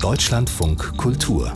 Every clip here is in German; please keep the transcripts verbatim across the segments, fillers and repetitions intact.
Deutschlandfunk Kultur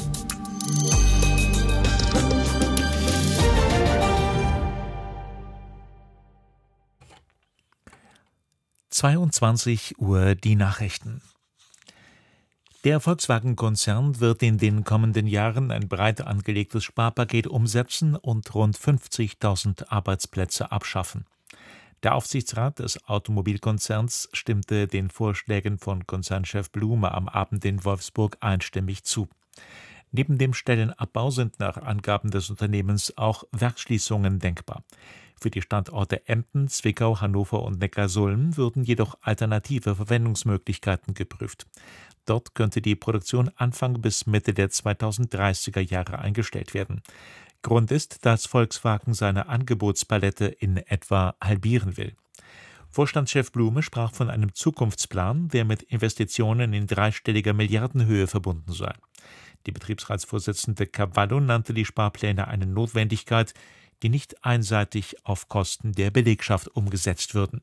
zweiundzwanzig Uhr die Nachrichten. Der Volkswagen-Konzern wird in den kommenden Jahren ein breit angelegtes Sparpaket umsetzen und rund fünfzigtausend Arbeitsplätze abschaffen. Der Aufsichtsrat des Automobilkonzerns stimmte den Vorschlägen von Konzernchef Blume am Abend in Wolfsburg einstimmig zu. Neben dem Stellenabbau sind nach Angaben des Unternehmens auch Werksschließungen denkbar. Für die Standorte Emden, Zwickau, Hannover und Neckarsulm würden jedoch alternative Verwendungsmöglichkeiten geprüft. Dort könnte die Produktion Anfang bis Mitte der zweitausenddreißiger Jahre eingestellt werden. Grund ist, dass Volkswagen seine Angebotspalette in etwa halbieren will. Vorstandschef Blume sprach von einem Zukunftsplan, der mit Investitionen in dreistelliger Milliardenhöhe verbunden sei. Die Betriebsratsvorsitzende Cavallo nannte die Sparpläne eine Notwendigkeit, die nicht einseitig auf Kosten der Belegschaft umgesetzt würden.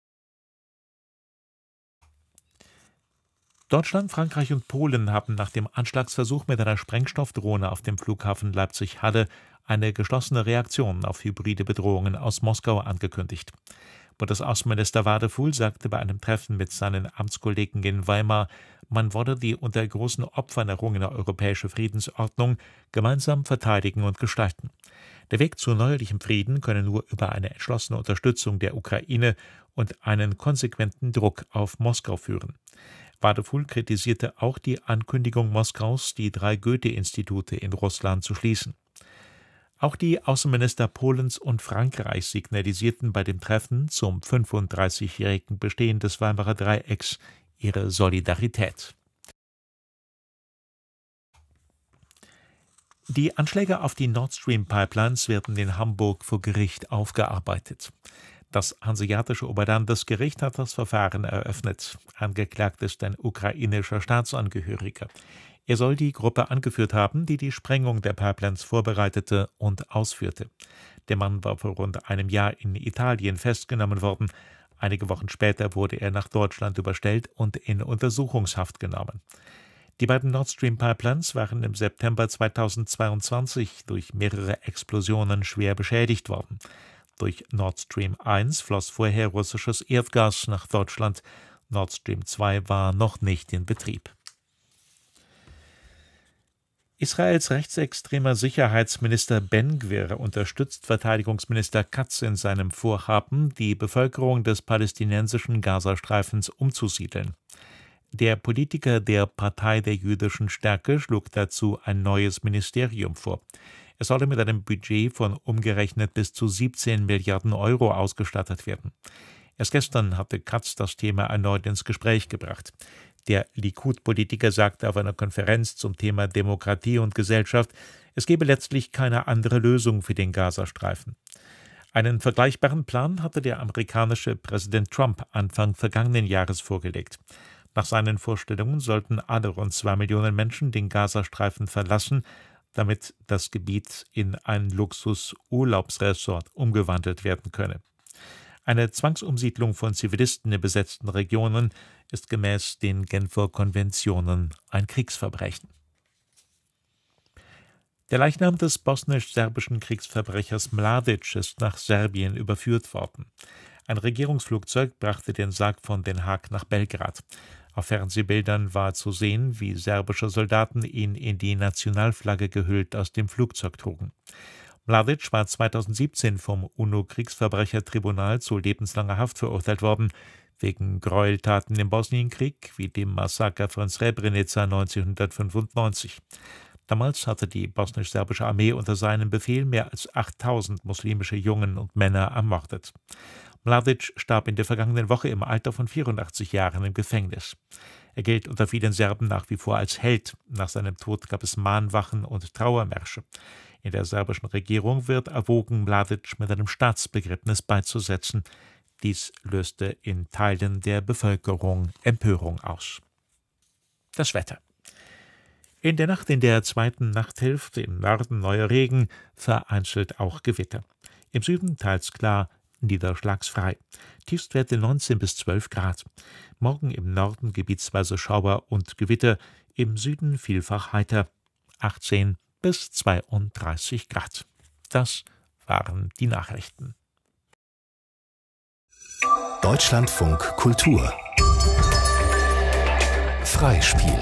Deutschland, Frankreich und Polen haben nach dem Anschlagsversuch mit einer Sprengstoffdrohne auf dem Flughafen Leipzig-Halle eine geschlossene Reaktion auf hybride Bedrohungen aus Moskau angekündigt. Bundesaußenminister Wadefuhl sagte bei einem Treffen mit seinen Amtskollegen in Weimar, man wolle die unter großen Opfern errungene europäische Friedensordnung gemeinsam verteidigen und gestalten. Der Weg zu neuerlichem Frieden könne nur über eine entschlossene Unterstützung der Ukraine und einen konsequenten Druck auf Moskau führen. Wadefuhl kritisierte auch die Ankündigung Moskaus, die drei Goethe-Institute in Russland zu schließen. Auch die Außenminister Polens und Frankreichs signalisierten bei dem Treffen zum fünfunddreißigjährigen Bestehen des Weimarer Dreiecks ihre Solidarität. Die Anschläge auf die Nord Stream Pipelines werden in Hamburg vor Gericht aufgearbeitet. Das hanseatische Oberlandesgericht hat das Verfahren eröffnet. Angeklagt ist ein ukrainischer Staatsangehöriger. Er soll die Gruppe angeführt haben, die die Sprengung der Pipelines vorbereitete und ausführte. Der Mann war vor rund einem Jahr in Italien festgenommen worden. Einige Wochen später wurde er nach Deutschland überstellt und in Untersuchungshaft genommen. Die beiden Nord Stream Pipelines waren im September zweitausendzweiundzwanzig durch mehrere Explosionen schwer beschädigt worden. Durch Nord Stream eins floss vorher russisches Erdgas nach Deutschland. Nord Stream zwei war noch nicht in Betrieb. Israels rechtsextremer Sicherheitsminister Ben-Gvir unterstützt Verteidigungsminister Katz in seinem Vorhaben, die Bevölkerung des palästinensischen Gazastreifens umzusiedeln. Der Politiker der Partei der jüdischen Stärke schlug dazu ein neues Ministerium vor. Es solle mit einem Budget von umgerechnet bis zu siebzehn Milliarden Euro ausgestattet werden. Erst gestern hatte Katz das Thema erneut ins Gespräch gebracht. Der Likud-Politiker sagte auf einer Konferenz zum Thema Demokratie und Gesellschaft, es gebe letztlich keine andere Lösung für den Gazastreifen. Einen vergleichbaren Plan hatte der amerikanische Präsident Trump Anfang vergangenen Jahres vorgelegt. Nach seinen Vorstellungen sollten alle rund zwei Millionen Menschen den Gazastreifen verlassen, damit das Gebiet in ein Luxus-Urlaubsresort umgewandelt werden könne. Eine Zwangsumsiedlung von Zivilisten in besetzten Regionen ist gemäß den Genfer Konventionen ein Kriegsverbrechen. Der Leichnam des bosnisch-serbischen Kriegsverbrechers Mladic ist nach Serbien überführt worden. Ein Regierungsflugzeug brachte den Sarg von Den Haag nach Belgrad. Auf Fernsehbildern war zu sehen, wie serbische Soldaten ihn in die Nationalflagge gehüllt aus dem Flugzeug trugen. Mladic war zweitausendsiebzehn vom UNO-Kriegsverbrechertribunal zu lebenslanger Haft verurteilt worden, wegen Gräueltaten im Bosnienkrieg wie dem Massaker von Srebrenica neunzehnhundertfünfundneunzig. Damals hatte die bosnisch-serbische Armee unter seinem Befehl mehr als achttausend muslimische Jungen und Männer ermordet. Mladic starb in der vergangenen Woche im Alter von vierundachtzig Jahren im Gefängnis. Er gilt unter vielen Serben nach wie vor als Held. Nach seinem Tod gab es Mahnwachen und Trauermärsche. In der serbischen Regierung wird erwogen, Mladic mit einem Staatsbegräbnis beizusetzen. Dies löste in Teilen der Bevölkerung Empörung aus. Das Wetter. In der Nacht in der zweiten Nachthälfte im Norden neuer Regen, vereinzelt auch Gewitter. Im Süden teils klar, niederschlagsfrei. Tiefstwerte neunzehn bis zwölf Grad. Morgen im Norden gebietsweise Schauer und Gewitter, im Süden vielfach heiter, achtzehn bis zweiunddreißig Grad. Das waren die Nachrichten. Deutschlandfunk Kultur Freispiel.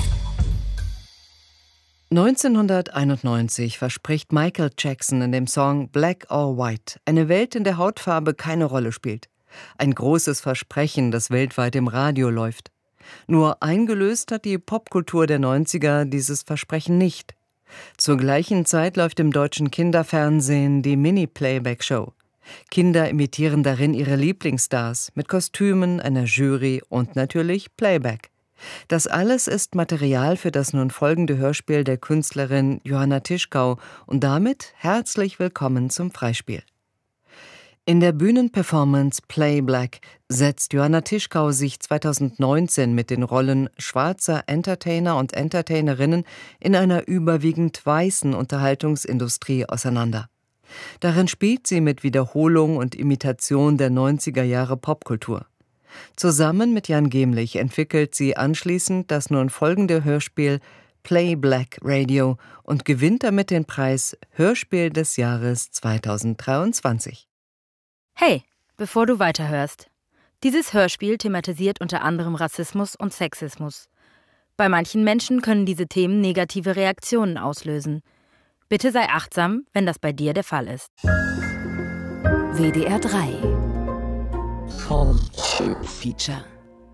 neunzehnhunderteinundneunzig verspricht Michael Jackson in dem Song Black or White eine Welt, in der Hautfarbe keine Rolle spielt. Ein großes Versprechen, das weltweit im Radio läuft. Nur eingelöst hat die Popkultur der neunziger dieses Versprechen nicht. Zur gleichen Zeit läuft im deutschen Kinderfernsehen die Mini-Playback-Show. Kinder imitieren darin ihre Lieblingsstars mit Kostümen, einer Jury und natürlich Playback. Das alles ist Material für das nun folgende Hörspiel der Künstlerin Johanna Tischkau und damit herzlich willkommen zum Freispiel. In der Bühnenperformance Play Black setzt Johanna Tischkau sich zweitausendneunzehn mit den Rollen schwarzer Entertainer und Entertainerinnen in einer überwiegend weißen Unterhaltungsindustrie auseinander. Darin spielt sie mit Wiederholung und Imitation der neunziger Jahre Popkultur. Zusammen mit Jan Gemlich entwickelt sie anschließend das nun folgende Hörspiel Play Black Radio und gewinnt damit den Preis Hörspiel des Jahres zweitausenddreiundzwanzig. Hey, bevor du weiterhörst. Dieses Hörspiel thematisiert unter anderem Rassismus und Sexismus. Bei manchen Menschen können diese Themen negative Reaktionen auslösen. Bitte sei achtsam, wenn das bei dir der Fall ist. W D R drei Home Feature.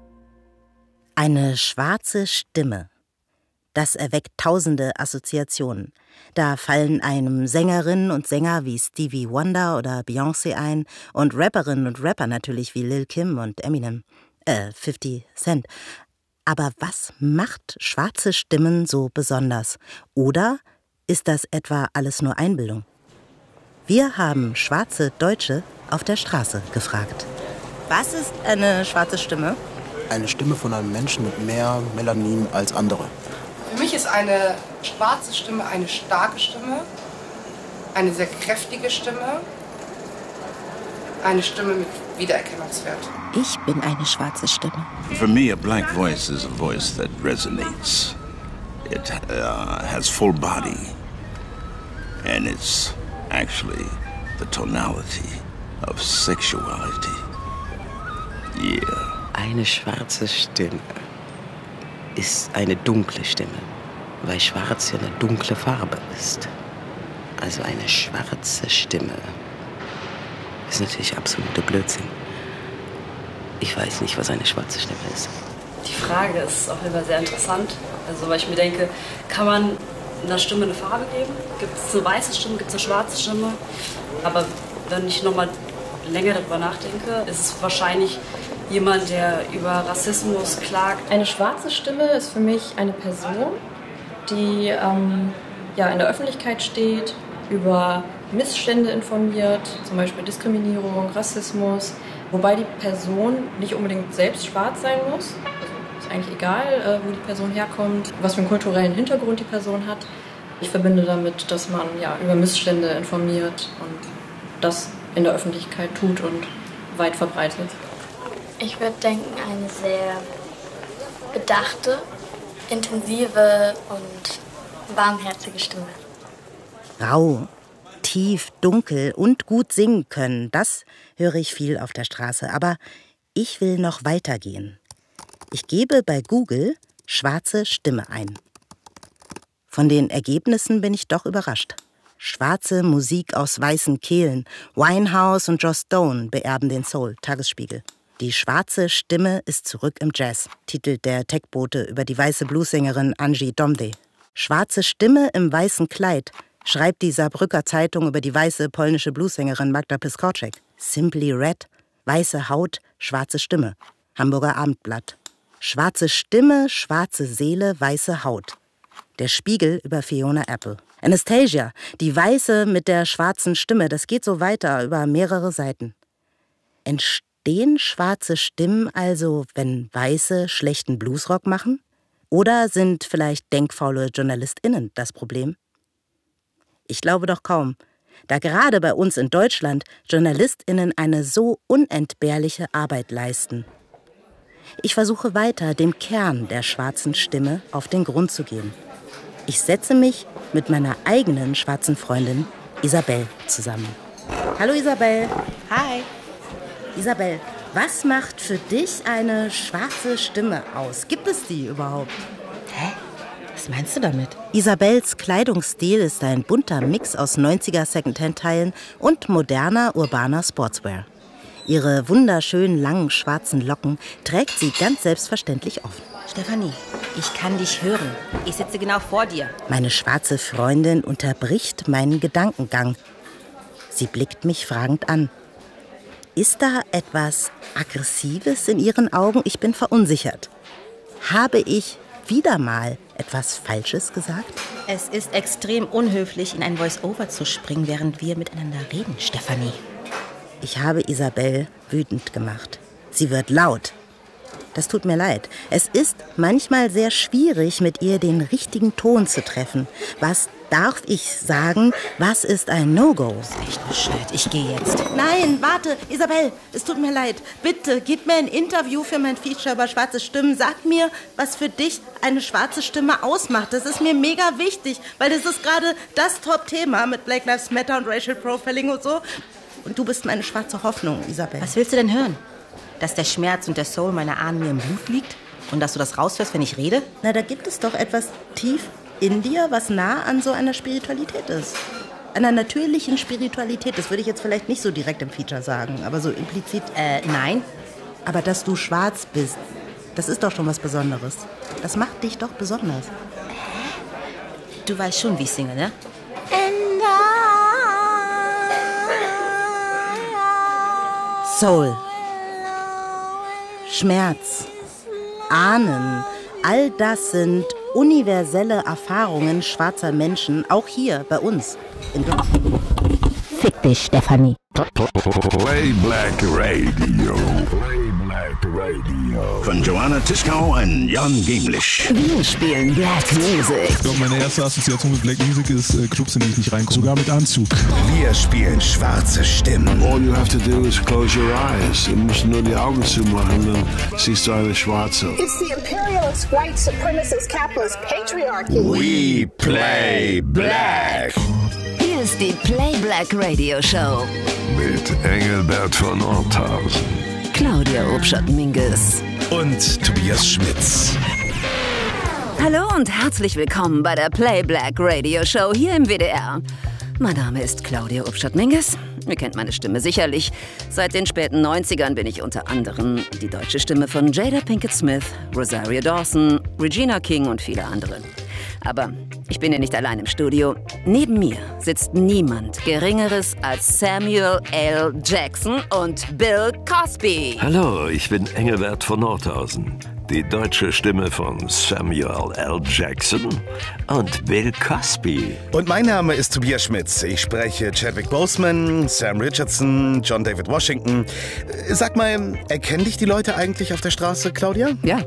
Eine schwarze Stimme. Das erweckt tausende Assoziationen. Da fallen einem Sängerinnen und Sänger wie Stevie Wonder oder Beyoncé ein und Rapperinnen und Rapper natürlich wie Lil Kim und Eminem, äh, fifty Cent. Aber was macht schwarze Stimmen so besonders? Oder ist das etwa alles nur Einbildung? Wir haben schwarze Deutsche auf der Straße gefragt. Was ist eine schwarze Stimme? Eine Stimme von einem Menschen mit mehr Melanin als andere. Für mich ist eine schwarze Stimme eine starke Stimme, eine sehr kräftige Stimme, eine Stimme mit Wiedererkennungswert. Ich bin eine schwarze Stimme. For me, a black voice is a voice that resonates. It uh, has full body, and it's actually the tonality of sexuality. Yeah. Eine schwarze Stimme ist eine dunkle Stimme, weil schwarz ja eine dunkle Farbe ist. Also eine schwarze Stimme ist natürlich absoluter Blödsinn. Ich weiß nicht, was eine schwarze Stimme ist. Die Frage ist auch immer sehr interessant. Also, weil ich mir denke, kann man einer Stimme eine Farbe geben? Gibt es eine weiße Stimme, gibt es eine schwarze Stimme? Aber wenn ich nochmal länger darüber nachdenke, ist es wahrscheinlich jemand, der über Rassismus klagt. Eine schwarze Stimme ist für mich eine Person, die ähm, ja, in der Öffentlichkeit steht, über Missstände informiert, zum Beispiel Diskriminierung, Rassismus, wobei die Person nicht unbedingt selbst schwarz sein muss. Also ist eigentlich egal, äh, wo die Person herkommt, was für einen kulturellen Hintergrund die Person hat. Ich verbinde damit, dass man ja, über Missstände informiert und das in der Öffentlichkeit tut und weit verbreitet. Ich würde denken, eine sehr bedachte, intensive und warmherzige Stimme. Rau, tief, dunkel und gut singen können, das höre ich viel auf der Straße. Aber ich will noch weitergehen. Ich gebe bei Google schwarze Stimme ein. Von den Ergebnissen bin ich doch überrascht. Schwarze Musik aus weißen Kehlen. Winehouse und Joss Stone beerben den Soul. Tagesspiegel. Die schwarze Stimme ist zurück im Jazz, titelt der Tech-Bote über die weiße Bluessängerin Angie Domde. Schwarze Stimme im weißen Kleid, schreibt die Saarbrücker Zeitung über die weiße polnische Bluessängerin Magda Piskorczek. Simply Red, weiße Haut, schwarze Stimme. Hamburger Abendblatt. Schwarze Stimme, schwarze Seele, weiße Haut. Der Spiegel über Fiona Apple. Anastasia, die Weiße mit der schwarzen Stimme, das geht so weiter über mehrere Seiten. Entstehen schwarze Stimmen also, wenn Weiße schlechten Bluesrock machen? Oder sind vielleicht denkfaule JournalistInnen das Problem? Ich glaube doch kaum, da gerade bei uns in Deutschland JournalistInnen eine so unentbehrliche Arbeit leisten. Ich versuche weiter, dem Kern der schwarzen Stimme auf den Grund zu gehen. Ich setze mich mit meiner eigenen schwarzen Freundin Isabel zusammen. Hallo Isabel. Hi. Isabel, was macht für dich eine schwarze Stimme aus? Gibt es die überhaupt? Hä? Was meinst du damit? Isabels Kleidungsstil ist ein bunter Mix aus neunziger Secondhand-Teilen und moderner, urbaner Sportswear. Ihre wunderschönen, langen, schwarzen Locken trägt sie ganz selbstverständlich offen. Stefanie, ich kann dich hören. Ich sitze genau vor dir. Meine schwarze Freundin unterbricht meinen Gedankengang. Sie blickt mich fragend an. Ist da etwas Aggressives in ihren Augen? Ich bin verunsichert. Habe ich wieder mal etwas Falsches gesagt? Es ist extrem unhöflich, in ein Voice-Over zu springen, während wir miteinander reden, Stefanie. Ich habe Isabel wütend gemacht. Sie wird laut. Das tut mir leid. Es ist manchmal sehr schwierig, mit ihr den richtigen Ton zu treffen. Was darf ich sagen? Was ist ein No-Go? Das ist echt bescheuert. Ich gehe jetzt. Nein, warte, Isabel, es tut mir leid. Bitte, gib mir ein Interview für mein Feature über schwarze Stimmen. Sag mir, was für dich eine schwarze Stimme ausmacht. Das ist mir mega wichtig, weil das ist gerade das Top-Thema mit Black Lives Matter und Racial Profiling und so. Und du bist meine schwarze Hoffnung, Isabel. Was willst du denn hören? Dass der Schmerz und der Soul meiner Ahnen mir im Blut liegt? Und dass du das raushörst, wenn ich rede? Na, da gibt es doch etwas tief in dir, was nah an so einer Spiritualität ist. Einer natürlichen Spiritualität. Das würde ich jetzt vielleicht nicht so direkt im Feature sagen, aber so implizit. Äh, nein. Aber dass du schwarz bist, das ist doch schon was Besonderes. Das macht dich doch besonders. Du weißt schon, wie ich singe, ne? Soul. Schmerz, Ahnen, all das sind universelle Erfahrungen schwarzer Menschen, auch hier bei uns in Deutschland. Fick dich, Stefanie. Play Black Radio. Play Black Radio. Von Joanna Tischkau und Jan Gemlich. Wir spielen Black Music. Ich glaube, meine erste Assoziation mit Black Music ist äh, Clubs, in die ich nicht reinkomme. Sogar mit Anzug. Wir spielen schwarze Stimmen. All you have to do is close your eyes. Du musst nur die Augen zumachen, dann siehst du eine schwarze. It's the imperialist, white supremacist, capitalist patriarchy. We play black. Hier ist die Play Black Radio Show. Mit Engelbert von Nordhausen, Claudia Obschat-Minges und Tobias Schmitz. Hallo und herzlich willkommen bei der Play Black Radio Show hier im W D R. Mein Name ist Claudia Obschat-Minges. Ihr kennt meine Stimme sicherlich. Seit den späten neunzigern bin ich unter anderem die deutsche Stimme von Jada Pinkett Smith, Rosario Dawson, Regina King und viele andere. Aber ich bin ja nicht allein im Studio. Neben mir sitzt niemand Geringeres als Samuel L. Jackson und Bill Cosby. Hallo, ich bin Engelbert von Nordhausen, die deutsche Stimme von Samuel L. Jackson und Bill Cosby. Und mein Name ist Tobias Schmitz. Ich spreche Chadwick Boseman, Sam Richardson, John David Washington. Sag mal, erkennen dich die Leute eigentlich auf der Straße, Claudia? Ja.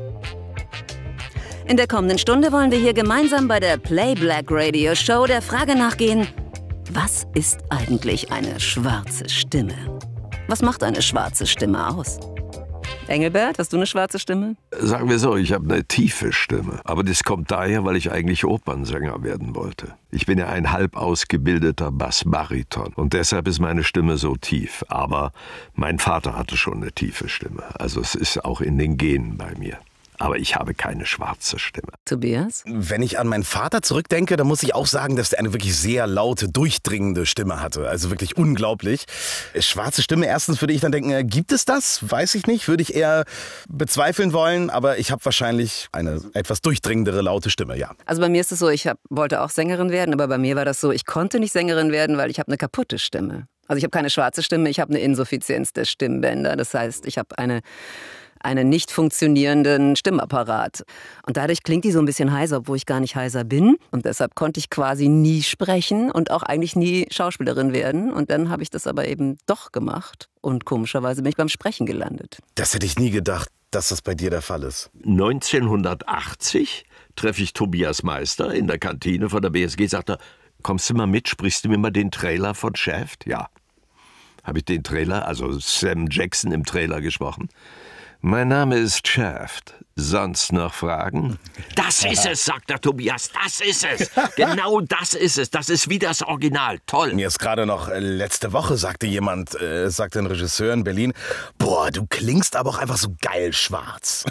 In der kommenden Stunde wollen wir hier gemeinsam bei der Play Black Radio Show der Frage nachgehen, was ist eigentlich eine schwarze Stimme? Was macht eine schwarze Stimme aus? Engelbert, hast du eine schwarze Stimme? Sagen wir so, ich habe eine tiefe Stimme. Aber das kommt daher, weil ich eigentlich Opernsänger werden wollte. Ich bin ja ein halb ausgebildeter Bassbariton und deshalb ist meine Stimme so tief. Aber mein Vater hatte schon eine tiefe Stimme. Also es ist auch in den Genen bei mir. Aber ich habe keine schwarze Stimme. Tobias? Wenn ich an meinen Vater zurückdenke, dann muss ich auch sagen, dass er eine wirklich sehr laute, durchdringende Stimme hatte. Also wirklich unglaublich. Schwarze Stimme, erstens würde ich dann denken, gibt es das? Weiß ich nicht, würde ich eher bezweifeln wollen. Aber ich habe wahrscheinlich eine etwas durchdringendere, laute Stimme, ja. Also bei mir ist es so, ich hab, wollte auch Sängerin werden, aber bei mir war das so, ich konnte nicht Sängerin werden, weil ich habe eine kaputte Stimme. Also ich habe keine schwarze Stimme, ich habe eine Insuffizienz der Stimmbänder. Das heißt, ich habe eine... einen nicht funktionierenden Stimmapparat. Und dadurch klingt die so ein bisschen heiser, obwohl ich gar nicht heiser bin. Und deshalb konnte ich quasi nie sprechen und auch eigentlich nie Schauspielerin werden. Und dann habe ich das aber eben doch gemacht. Und komischerweise bin ich beim Sprechen gelandet. Das hätte ich nie gedacht, dass das bei dir der Fall ist. neunzehnhundertachtzig treffe ich Tobias Meister in der Kantine von der B S G. Sagt er, kommst du mal mit, sprichst du mir mal den Trailer von Shaft? Ja. Habe ich den Trailer, also Sam Jackson im Trailer gesprochen. Mein Name ist Shaft. Sonst noch Fragen? Das ist es, sagt der Tobias, das ist es. Genau das ist es. Das ist wie das Original. Toll. Mir ist gerade noch äh, letzte Woche sagte jemand, äh, sagte ein Regisseur in Berlin, boah, du klingst aber auch einfach so geil schwarz.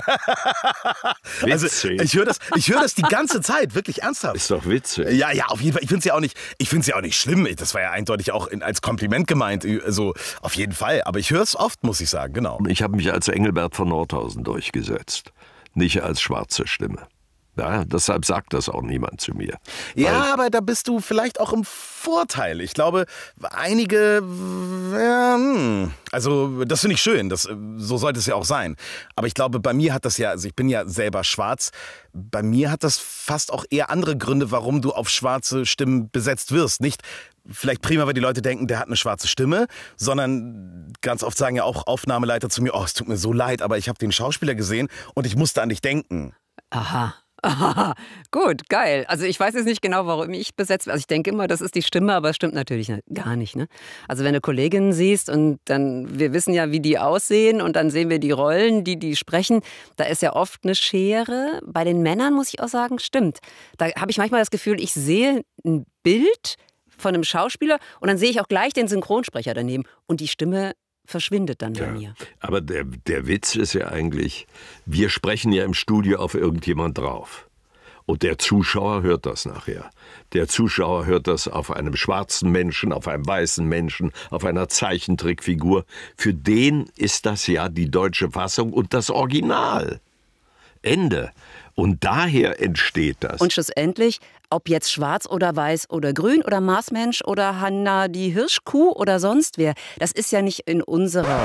Also ich höre das, ich höre das die ganze Zeit, wirklich ernsthaft. Ist doch witzig. Ja, ja, auf jeden Fall. Ich finde es ja auch nicht, ich finde es ja auch nicht schlimm. Das war ja eindeutig auch in, als Kompliment gemeint. Also auf jeden Fall. Aber ich höre es oft, muss ich sagen. Genau. Ich habe mich als Engelbert von Nordhausen durchgesetzt. Nicht als schwarze Stimme. Ja, deshalb sagt das auch niemand zu mir. Ja, aber da bist du vielleicht auch im Vorteil. Ich glaube, einige, ja, also das finde ich schön, das, so sollte es ja auch sein. Aber ich glaube, bei mir hat das ja, also ich bin ja selber schwarz, bei mir hat das fast auch eher andere Gründe, warum du auf schwarze Stimmen besetzt wirst. Nicht vielleicht prima, weil die Leute denken, der hat eine schwarze Stimme, sondern ganz oft sagen ja auch Aufnahmeleiter zu mir, oh, es tut mir so leid, aber ich habe den Schauspieler gesehen und ich musste an dich denken. Aha. Aha, gut, geil. Also ich weiß jetzt nicht genau, warum ich besetzt werde. Also ich denke immer, das ist die Stimme, aber es stimmt natürlich gar nicht. Ne? Also wenn du Kolleginnen siehst und dann, wir wissen ja, wie die aussehen und dann sehen wir die Rollen, die die sprechen, da ist ja oft eine Schere. Bei den Männern muss ich auch sagen, stimmt. Da habe ich manchmal das Gefühl, ich sehe ein Bild von einem Schauspieler und dann sehe ich auch gleich den Synchronsprecher daneben und die Stimme verschwindet dann bei ja, mir. Aber der, der Witz ist ja eigentlich, wir sprechen ja im Studio auf irgendjemand drauf. Und der Zuschauer hört das nachher. Der Zuschauer hört das auf einem schwarzen Menschen, auf einem weißen Menschen, auf einer Zeichentrickfigur. Für den ist das ja die deutsche Fassung und das Original. Ende. Und daher entsteht das. Und schlussendlich, ob jetzt schwarz oder weiß oder grün oder Marsmensch oder Hanna die Hirschkuh oder sonst wer, das ist ja nicht in unserer...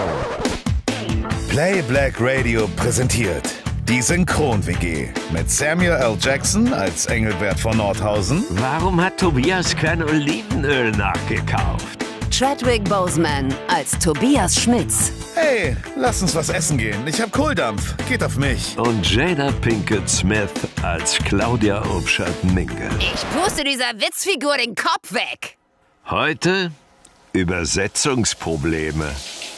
Play Black Radio präsentiert die Synchron-W G mit Samuel L. Jackson als Engelbert von Nordhausen. Warum hat Tobias kein Olivenöl nachgekauft? Chadwick Boseman als Tobias Schmitz. Hey, lass uns was essen gehen. Ich hab Kohldampf. Geht auf mich. Und Jada Pinkett Smith als Claudia Obschat-Minges. Ich puste dieser Witzfigur den Kopf weg. Heute Übersetzungsprobleme.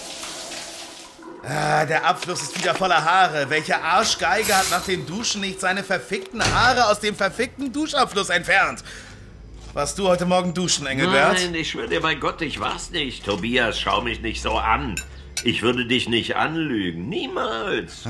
Ah, der Abfluss ist wieder voller Haare. Welcher Arschgeiger hat nach dem Duschen nicht seine verfickten Haare aus dem verfickten Duschabfluss entfernt? Warst du heute Morgen duschen, Engelbert? Nein, ich schwöre dir bei Gott, ich war's nicht. Tobias, schau mich nicht so an. Ich würde dich nicht anlügen. Niemals.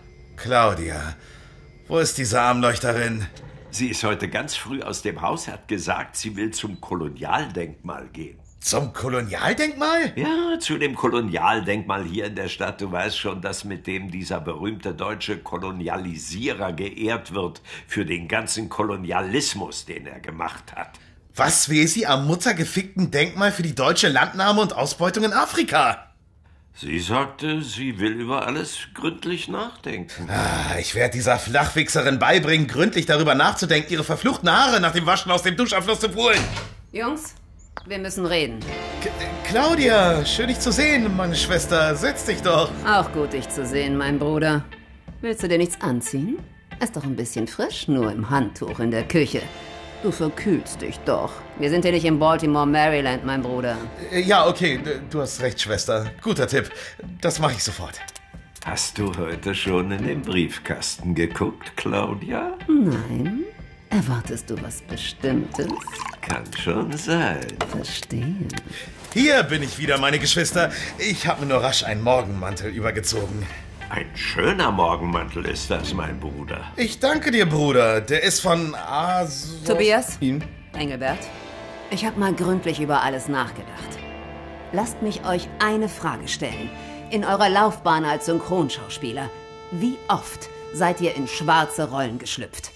Claudia, wo ist diese Armleuchterin? Sie ist heute ganz früh aus dem Haus, hat gesagt, sie will zum Kolonialdenkmal gehen. Zum Kolonialdenkmal? Ja, zu dem Kolonialdenkmal hier in der Stadt. Du weißt schon, dass mit dem dieser berühmte deutsche Kolonialisierer geehrt wird für den ganzen Kolonialismus, den er gemacht hat. Was will sie am muttergefickten Denkmal für die deutsche Landnahme und Ausbeutung in Afrika? Sie sagte, sie will über alles gründlich nachdenken. Ah, ich werde dieser Flachwichserin beibringen, gründlich darüber nachzudenken, ihre verfluchten Haare nach dem Waschen aus dem Duschabfluss zu holen. Jungs, wir müssen reden. K- Claudia, schön dich zu sehen, meine Schwester. Setz dich doch. Auch gut, dich zu sehen, mein Bruder. Willst du dir nichts anziehen? Ist doch ein bisschen frisch, nur im Handtuch in der Küche. Du verkühlst dich doch. Wir sind hier nicht in Baltimore, Maryland, mein Bruder. Ja, okay, du hast recht, Schwester. Guter Tipp. Das mache ich sofort. Hast du heute schon in den Briefkasten geguckt, Claudia? Nein. Erwartest du was Bestimmtes? Kann schon sein. Verstehe. Hier bin ich wieder, meine Geschwister. Ich habe mir nur rasch einen Morgenmantel übergezogen. Ein schöner Morgenmantel ist das, mein Bruder. Ich danke dir, Bruder. Der ist von Asos... Tobias? Engelbert? Ich habe mal gründlich über alles nachgedacht. Lasst mich euch eine Frage stellen. In eurer Laufbahn als Synchronschauspieler, wie oft seid ihr in schwarze Rollen geschlüpft?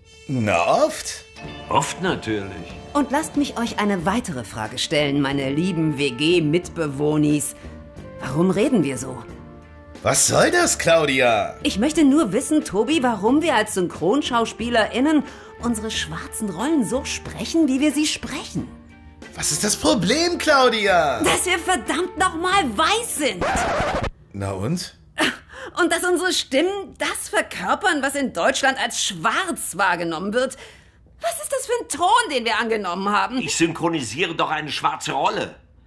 Na, oft? Oft natürlich. Und lasst mich euch eine weitere Frage stellen, meine lieben W G-Mitbewohnis. Warum reden wir so? Was soll das, Claudia? Ich möchte nur wissen, Tobi, warum wir als SynchronschauspielerInnen unsere schwarzen Rollen so sprechen, wie wir sie sprechen. Was ist das Problem, Claudia? Dass wir verdammt nochmal weiß sind. Na und? Und dass unsere Stimmen das verkörpern, was in Deutschland als schwarz wahrgenommen wird. Was ist das für ein Ton, den wir angenommen haben? Ich synchronisiere doch eine schwarze Rolle.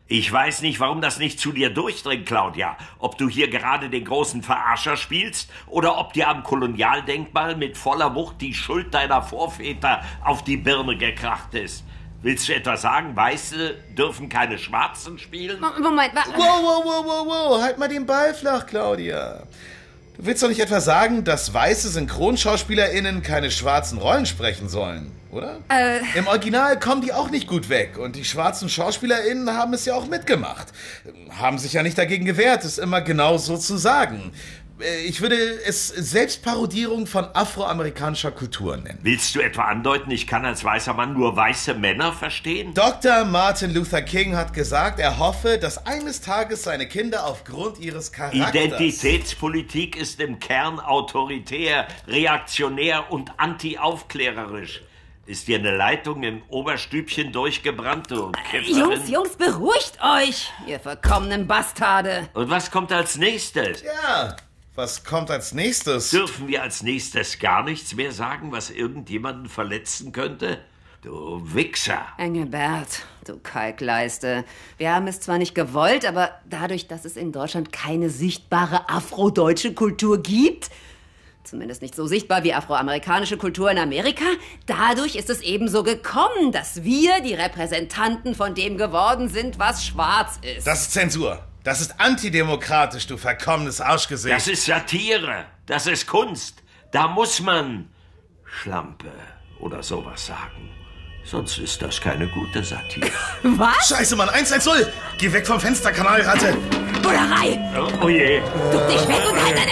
Ich weiß nicht, warum das nicht zu dir durchdringt, Claudia. Ob du hier gerade den großen Verarscher spielst oder ob dir am Kolonialdenkmal mit voller Wucht die Schuld deiner Vorväter auf die Birne gekracht ist. Willst du etwa sagen, Weiße dürfen keine Schwarzen spielen? Moment, wa- Wow, wow, wow, wow, wow, halt mal den Ball flach, Claudia. Du willst doch nicht etwa sagen, dass weiße SynchronschauspielerInnen keine schwarzen Rollen sprechen sollen, oder? Äh. Im Original kommen die auch nicht gut weg und die schwarzen SchauspielerInnen haben es ja auch mitgemacht. Haben sich ja nicht dagegen gewehrt, es immer genau so zu sagen. Ich würde es Selbstparodierung von afroamerikanischer Kultur nennen. Willst du etwa andeuten, ich kann als weißer Mann nur weiße Männer verstehen? Doktor Martin Luther King hat gesagt, er hoffe, dass eines Tages seine Kinder aufgrund ihres Charakters... Identitätspolitik ist im Kern autoritär, reaktionär und anti-aufklärerisch. Ist dir eine Leitung im Oberstübchen durchgebrannt, du Kifferin? Jungs, Jungs, beruhigt euch, ihr verkommenen Bastarde. Und was kommt als nächstes? Ja, was kommt als nächstes? Dürfen wir als nächstes gar nichts mehr sagen, was irgendjemanden verletzen könnte? Du Wichser. Engelbert, du Kalkleiste. Wir haben es zwar nicht gewollt, aber dadurch, dass es in Deutschland keine sichtbare afrodeutsche Kultur gibt, zumindest nicht so sichtbar wie afroamerikanische Kultur in Amerika, dadurch ist es ebenso gekommen, dass wir die Repräsentanten von dem geworden sind, was schwarz ist. Das ist Zensur. Das ist antidemokratisch, du verkommenes Arschgesicht. Das ist Satire. Das ist Kunst. Da muss man Schlampe oder sowas sagen. Sonst ist das keine gute Satire. Was? Scheiße, Mann, eins eins null. Geh weg vom Fenster, Kanalratte. Bullerei. Oh, oh je. Duck dich weg und halt deine...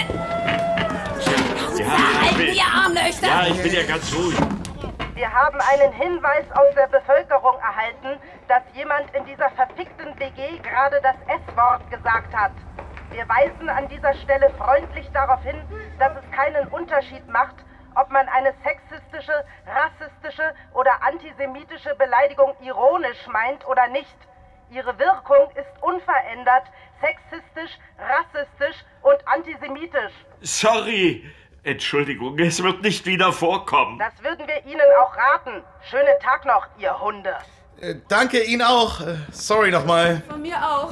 Verhalten, ihr Armlöcher! Ja, ich bin ja ganz ruhig. Wir haben einen Hinweis aus der Bevölkerung erhalten, dass jemand in dieser verfickten B G gerade das S-Wort gesagt hat. Wir weisen an dieser Stelle freundlich darauf hin, dass es keinen Unterschied macht, ob man eine sexistische, rassistische oder antisemitische Beleidigung ironisch meint oder nicht. Ihre Wirkung ist unverändert, sexistisch, rassistisch und antisemitisch. Sorry. Entschuldigung, es wird nicht wieder vorkommen. Das würden wir Ihnen auch raten. Schönen Tag noch, ihr Hunde. Äh, danke, Ihnen auch. Äh, sorry nochmal. Von mir auch.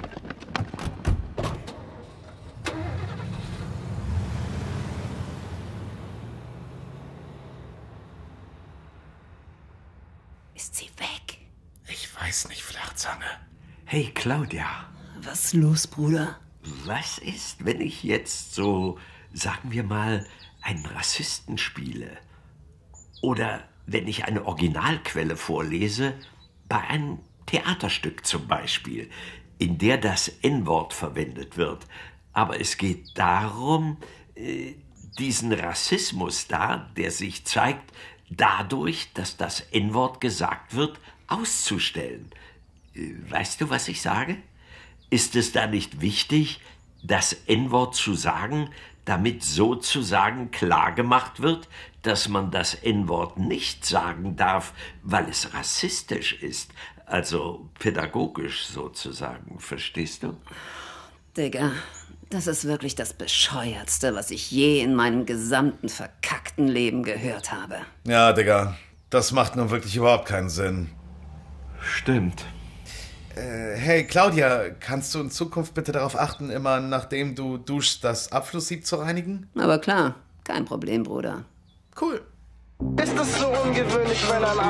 Ist sie weg? Ich weiß nicht, Flachzange. Hey, Claudia. Was ist los, Bruder? Was ist, wenn ich jetzt so, sagen wir mal, einen Rassisten spiele? Oder wenn ich eine Originalquelle vorlese, bei einem Theaterstück zum Beispiel, in der das En-Wort verwendet wird. Aber es geht darum, äh, diesen Rassismus da, der sich zeigt, dadurch, dass das En-Wort gesagt wird, auszustellen. Äh, weißt du, was ich sage? Ist es da nicht wichtig, das En-Wort zu sagen, damit sozusagen klargemacht wird, dass man das En-Wort nicht sagen darf, weil es rassistisch ist, also pädagogisch sozusagen, verstehst du? Digga, das ist wirklich das Bescheuertste, was ich je in meinem gesamten verkackten Leben gehört habe. Ja, Digga, das macht nun wirklich überhaupt keinen Sinn. Stimmt. Äh, hey, Claudia, kannst du in Zukunft bitte darauf achten, immer nachdem du duschst, das Abflusssieb zu reinigen? Aber klar, kein Problem, Bruder. Cool. Ist es so ungewöhnlich, wenn ein